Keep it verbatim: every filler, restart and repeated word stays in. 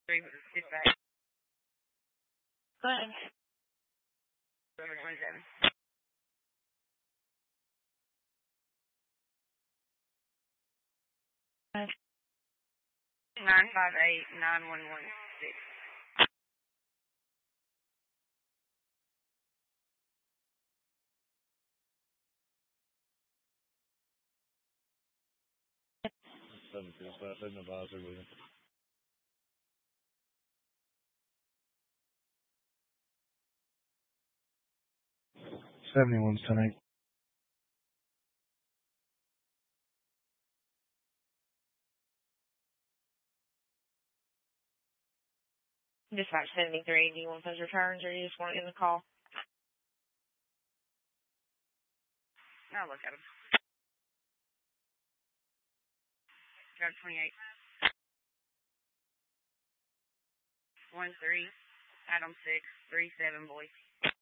Three, dispatch. Go ahead. Number twenty-seven. Nine five eight nine one one six. Seven dispatch, I'm advisor with you. Seventy-one's tonight. Dispatch seventy-three. Do you want those returns or do you just want it in the call? I'll look at them. Got twenty-eight. One three. Adam six. Three seven boys.